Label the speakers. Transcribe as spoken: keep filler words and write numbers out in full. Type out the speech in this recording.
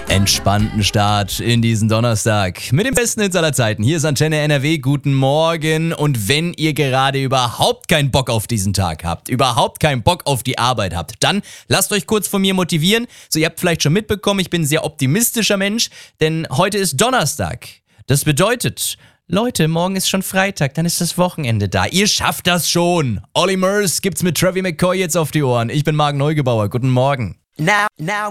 Speaker 1: Entspannten Start in diesen Donnerstag mit dem besten Hits aller Zeiten. Hier ist Antenne N R W, guten Morgen. Und wenn ihr gerade überhaupt keinen Bock auf diesen Tag habt, überhaupt keinen Bock auf die Arbeit habt, dann lasst euch kurz von mir motivieren. So, ihr habt vielleicht schon mitbekommen, ich bin ein sehr optimistischer Mensch, denn heute ist Donnerstag. Das bedeutet, Leute, morgen ist schon Freitag, dann ist das Wochenende da. Ihr schafft das schon. Olly Murs gibt's mit Travie McCoy jetzt auf die Ohren. Ich bin Marc Neugebauer, guten Morgen.
Speaker 2: Now, now.